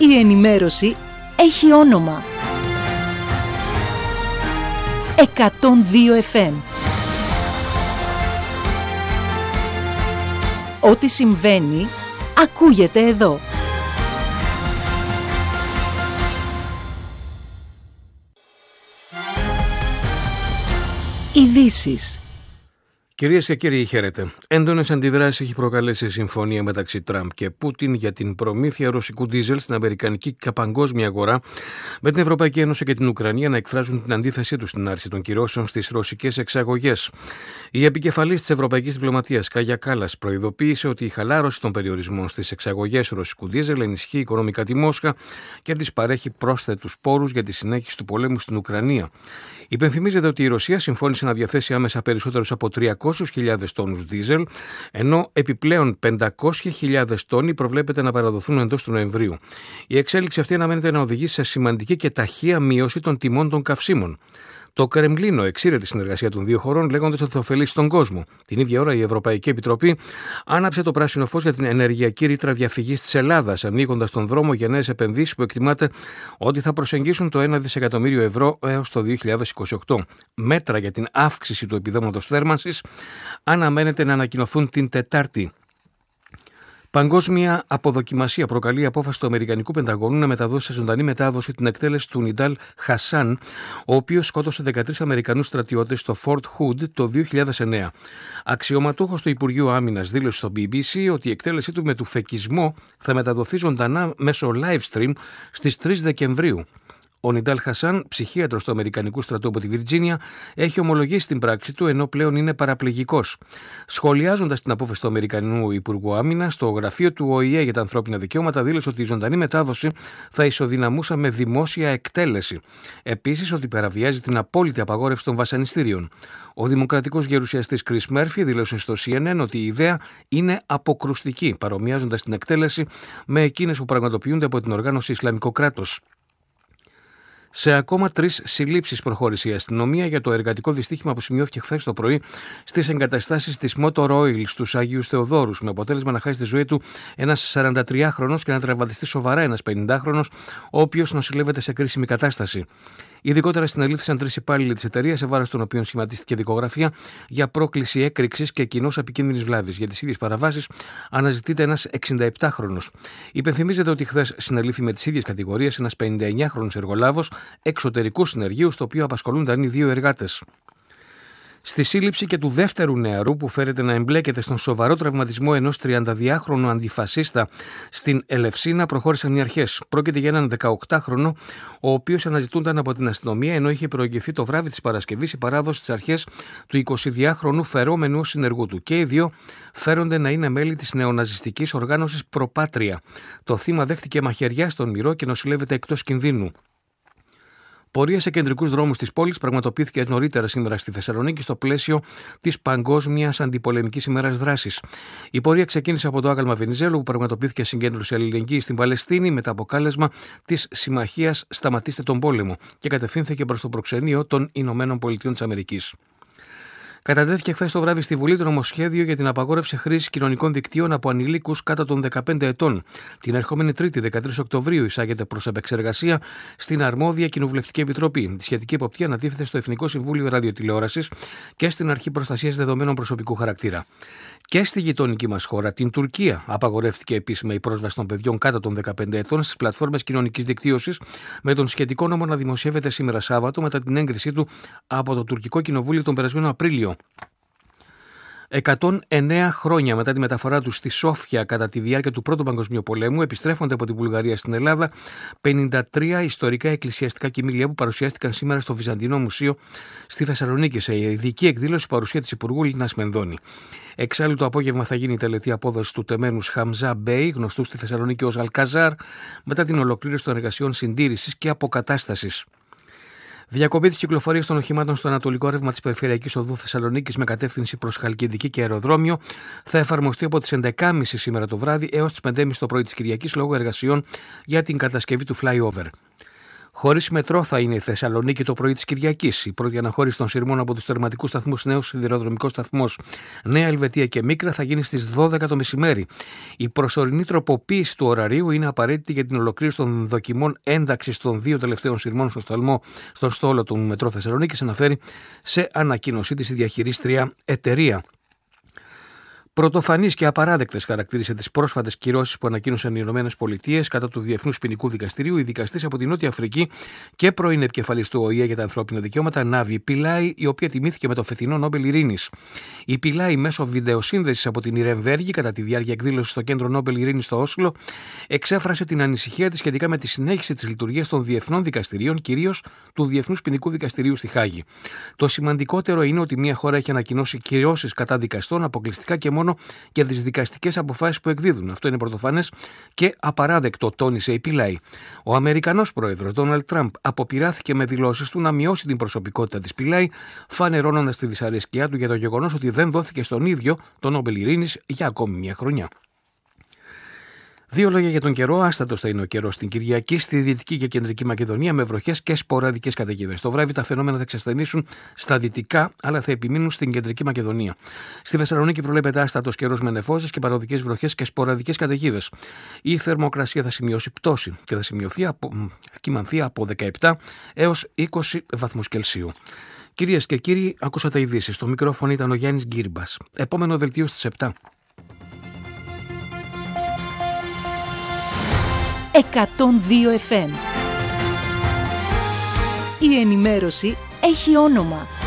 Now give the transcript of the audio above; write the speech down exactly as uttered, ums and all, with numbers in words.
Η ενημέρωση έχει όνομα. εκατόν δύο εφ εμ. Ό,τι συμβαίνει, ακούγεται εδώ. Ειδήσεις. Κυρίες και κύριοι, χαίρετε. Έντονες αντιδράσεις έχει προκαλέσει η συμφωνία μεταξύ Τραμπ και Πούτιν για την προμήθεια ρωσικού ντίζελ στην αμερικανική και παγκόσμια αγορά, με την Ευρωπαϊκή Ένωση και την Ουκρανία να εκφράζουν την αντίθεσή τους στην άρση των κυρώσεων στις ρωσικές εξαγωγές. Η επικεφαλής της Ευρωπαϊκής Διπλωματίας, Κάγια Κάλλας, προειδοποίησε ότι η χαλάρωση των περιορισμών στις εξαγωγές ρωσικού ντίζελ ενισχύει οικονομικά τη Μόσχα και της παρέχει πρόσθετους πόρους για τη συνέχιση του πολέμου στην Ουκρανία. Υπενθυμίζεται ότι η Ρωσία συμφώνησε να διαθέσει άμεσα περισσότερους από τριακόσιες χιλιάδες τόνους δίζελ, ενώ επιπλέον πεντακόσιες χιλιάδες τόνοι προβλέπεται να παραδοθούν εντός του Νοεμβρίου. Η εξέλιξη αυτή αναμένεται να οδηγήσει σε σημαντική και ταχεία μείωση των τιμών των καυσίμων. Το Κρεμλίνο εξήρε τη συνεργασία των δύο χωρών, λέγοντας ότι θα ωφελήσει τον κόσμο. Την ίδια ώρα, η Ευρωπαϊκή Επιτροπή άναψε το πράσινο φως για την ενεργειακή ρήτρα διαφυγής της Ελλάδας, ανοίγοντας τον δρόμο για νέες επενδύσεις που εκτιμάται ότι θα προσεγγίσουν το ένα δισεκατομμύριο ευρώ έως το δύο χιλιάδες είκοσι οκτώ. Μέτρα για την αύξηση του επιδόματος θέρμανσης αναμένεται να ανακοινωθούν την Τετάρτη. Παγκόσμια αποδοκιμασία προκαλεί η απόφαση του Αμερικανικού Πενταγώνου να μεταδώσει σε ζωντανή μετάδοση την εκτέλεση του Νιντάλ Χασάν, ο οποίος σκότωσε δεκατρείς Αμερικανούς στρατιώτες στο Fort Hood το δύο χιλιάδες εννέα. Αξιωματούχος του Υπουργείου Άμυνας δήλωσε στο μπι μπι σι ότι η εκτέλεσή του με τουφεκισμό θα μεταδοθεί ζωντανά μέσω live stream στις τρεις Δεκεμβρίου. Ο Νιντάλ Χασάν, ψυχίατρος του Αμερικανικού στρατού από τη Βιρτζίνια, έχει ομολογήσει την πράξη του ενώ πλέον είναι παραπληγικός. Σχολιάζοντας την απόφαση του Αμερικανού Υπουργού Άμυνας, το γραφείο του Ο Η Ε για τα ανθρώπινα δικαιώματα δήλωσε ότι η ζωντανή μετάδοση θα ισοδυναμούσε με δημόσια εκτέλεση. Επίσης, ότι παραβιάζει την απόλυτη απαγόρευση των βασανιστήριων. Ο δημοκρατικός γερουσιαστής Κρίς Μέρφι δήλωσε στο Σι Εν Εν ότι η ιδέα είναι αποκρουστική, παρομοιάζοντας την εκτέλεση με εκείνες που πραγματοποιούνται από την οργάνωση Ισλαμικό κράτος. Σε ακόμα τρεις συλλήψεις προχώρησε η αστυνομία για το εργατικό δυστύχημα που σημειώθηκε χθες το πρωί στις εγκαταστάσεις της Motor Oil στους Αγίους Θεοδόρους, με αποτέλεσμα να χάσει τη ζωή του ένας σαραντατριάχρονος και να τραυματιστεί σοβαρά ένας πενηντάχρονος, ο οποίος νοσηλεύεται σε κρίσιμη κατάσταση. Ειδικότερα συνελήφθησαν τρεις υπάλληλοι της εταιρείας, σε βάρος των οποίων σχηματίστηκε δικογραφία για πρόκληση έκρηξης και κοινώς επικίνδυνης βλάβης. Για τις ίδιες παραβάσεις αναζητείται ένας εξηνταεπτάχρονος. Υπενθυμίζεται ότι χθες συνελήφθη με τις ίδιες κατηγορίες ένας πενηνταεννιάχρονος εργολάβος εξωτερικού συνεργείου, στο οποίο απασχολούνταν οι δύο εργάτες. Στη σύλληψη και του δεύτερου νεαρού που φέρεται να εμπλέκεται στον σοβαρό τραυματισμό ενός τριανταδυάχρονου αντιφασίστα στην Ελευσίνα προχώρησαν οι αρχές. Πρόκειται για έναν δεκαοκτάχρονο, ο οποίος αναζητούνταν από την αστυνομία, ενώ είχε προηγηθεί το βράδυ της Παρασκευής η παράδοση στις αρχές του εικοσιδυάχρονου φερόμενου ως συνεργού του. Και οι δύο φέρονται να είναι μέλη της νεοναζιστικής οργάνωσης Προπάτρια. Το θύμα δέχτηκε μαχαιριά στον μυρό και νοσηλεύεται εκτός κινδύνου. Πορεία σε κεντρικούς δρόμους της πόλης πραγματοποιήθηκε νωρίτερα σήμερα στη Θεσσαλονίκη στο πλαίσιο της Παγκόσμιας Αντιπολεμικής ημέρας δράσης. Η πορεία ξεκίνησε από το άγαλμα Βενιζέλου, που πραγματοποιήθηκε συγκέντρωση αλληλεγγύης στην Παλαιστίνη με το αποκάλεσμα της Συμμαχίας Σταματήστε τον Πόλεμο και κατευθύνθηκε προς το προξενείο των Ηνωμένων Πολιτειών της Αμερικής. Κατατέθηκε χθες το βράδυ στη Βουλή το νομοσχέδιο για την απαγόρευση χρήσης κοινωνικών δικτύων από ανηλίκους κάτω των δεκαπέντε ετών. Την ερχόμενη Τρίτη, δεκατρείς Οκτωβρίου, εισάγεται προς επεξεργασία στην αρμόδια Κοινοβουλευτική Επιτροπή. Τη σχετική εποπτεία ανατίθεται στο Εθνικό Συμβούλιο Ραδιοτηλεόρασης και στην Αρχή Προστασίας Δεδομένων Προσωπικού Χαρακτήρα. Και στη γειτονική μας χώρα, την Τουρκία, απαγορεύτηκε επίσημα η πρόσβαση των παιδιών κάτω των δεκαπέντε ετών στις πλατφόρμες κοινωνικής δικτύωσης, με τον σχετικό νόμο να δημοσιεύεται σήμερα Σάββατο μετά την έγκρισή του από το Τουρκικό Κοινοβούλιο τον περασμένο Απρίλιο. εκατόν εννέα χρόνια μετά τη μεταφορά του στη Σόφια κατά τη διάρκεια του Πρώτου Παγκοσμίου Πολέμου, επιστρέφονται από την Βουλγαρία στην Ελλάδα πενήντα τρία ιστορικά εκκλησιαστικά κοιμήλια που παρουσιάστηκαν σήμερα στο Βυζαντινό Μουσείο στη Θεσσαλονίκη σε ειδική εκδήλωση παρουσία της Υπουργού Λινάς Μενδώνη. Εξάλλου το απόγευμα θα γίνει η τελετή απόδοση του τεμένους Χαμζά Μπέι, γνωστού στη Θεσσαλονίκη ως Αλκαζάρ, μετά την ολοκλήρωση των εργασιών συντήρησης και αποκατάστασης. Διακοπή της κυκλοφορίας των οχημάτων στο ανατολικό ρεύμα της Περιφερειακής Οδού Θεσσαλονίκης με κατεύθυνση προς Χαλκιδική και αεροδρόμιο θα εφαρμοστεί από τις έντεκα και μισή σήμερα το βράδυ έως τις πέντε και μισή το πρωί της Κυριακής λόγω εργασιών για την κατασκευή του flyover. Χωρίς μετρό θα είναι η Θεσσαλονίκη το πρωί της Κυριακής. Η πρώτη αναχώρηση των σειρμών από τους τερματικούς σταθμούς νέος σιδηροδρομικός σταθμός Νέα Ελβετία και Μίκρα θα γίνει στις δώδεκα το μεσημέρι. Η προσωρινή τροποποίηση του ωραρίου είναι απαραίτητη για την ολοκλήρωση των δοκιμών ένταξης των δύο τελευταίων σειρμών στο σταλμό, στον στόλο του Μετρό Θεσσαλονίκης, αναφέρει σε ανακοίνωσή της η διαχειρίστρια εταιρεία. Πρωτοφανείς και απαράδεκτες χαρακτήρισε τις πρόσφατες κυρώσεις που ανακοίνωσαν οι Ηνωμένες Πολιτείες κατά του Διεθνούς Ποινικού Δικαστηρίου η δικαστής από τη Νότια Αφρική και πρώην επικεφαλής του Ο Η Ε για τα ανθρώπινα δικαιώματα, Νάβη Πιλάη, η οποία τιμήθηκε με το φετινό Νόμπελ Ειρήνης. Η Πιλάη, μέσω βιντεοσύνδεσης από την Ιρεμβέργη κατά τη διάρκεια εκδήλωσης στο Κέντρο Νόμπελ Ειρήνης στο Όσλο, εξέφρασε την ανησυχία της σχετικά με τη συνέχιση της λειτουργίας των διεθνών δικαστηρίων, κυρίως του Διεθνούς Ποινικού Δικαστηρίου στη Χάγη. Το σημαντικότερο είναι ότι μια χώρα έχει ανακοινώσει κυρώσεις κατά δικαστών αποκλειστικά και μόνο για τις δικαστικές αποφάσεις που εκδίδουν. Αυτό είναι πρωτοφανές και απαράδεκτο, τόνισε η Πιλάη. Ο Αμερικανός πρόεδρος Ντόναλντ Τραμπ αποπειράθηκε με δηλώσεις του να μειώσει την προσωπικότητα της Πιλάη, φανερώνοντας τη δυσαρέσκειά του για το γεγονός ότι δεν δόθηκε στον ίδιο το Νόμπελ Ειρήνης για ακόμη μια χρονιά. Δύο λόγια για τον καιρό. Άστατος θα είναι ο καιρός στην Κυριακή στη Δυτική και Κεντρική Μακεδονία με βροχές και σποραδικές καταιγίδες. Το βράδυ τα φαινόμενα θα εξασθενήσουν στα δυτικά, αλλά θα επιμείνουν στην Κεντρική Μακεδονία. Στη Θεσσαλονίκη προβλέπεται άστατος καιρός με νεφώσεις και παροδικές βροχές και σποραδικές καταιγίδες. Η θερμοκρασία θα σημειώσει πτώση και θα σημειωθεί από, κυμανθεί από δεκαεπτά έως είκοσι βαθμούς Κελσίου. Κυρίες και κύριοι, ακούσατε ειδήσεις. Στο μικρόφωνο ήταν ο Γιάννης Γκύρμπας. Επόμενο δελτίο στις επτά. εκατόν δύο εφ εμ. Η ενημέρωση έχει όνομα.